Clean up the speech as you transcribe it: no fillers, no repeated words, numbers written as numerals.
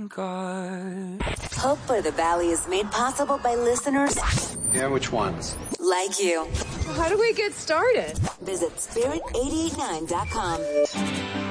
God. Hope for the Valley is made possible by listeners Yeah, which ones? like you. How do we get started? Visit spirit889.com.